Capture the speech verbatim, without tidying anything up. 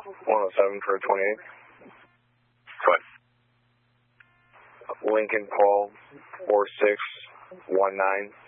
one oh seven for twenty-eight. What? Lincoln Paul, four six one nine.